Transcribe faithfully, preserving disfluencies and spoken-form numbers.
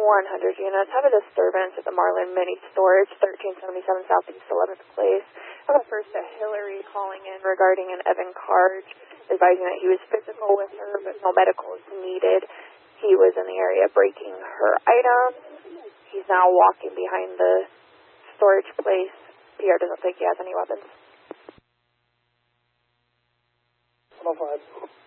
one hundred units have a disturbance at the Marlin Mini Storage, thirteen seventy-seven Southeast eleventh Place. I have a first to Hillary calling in regarding an Evan Carge, advising that he was physical with her, but no medical is needed. He was in the area breaking her items. He's now walking behind the storage place. P R doesn't think he has any weapons. one oh five.